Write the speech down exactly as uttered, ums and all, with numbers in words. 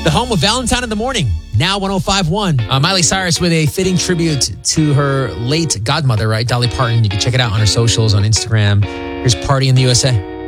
The home of Valentine in the Morning, now one oh five point one. Uh, Miley Cyrus with a fitting tribute to her late godmother, right? Dolly Parton. You can check it out on her socials, on Instagram. Here's Party in the U S A.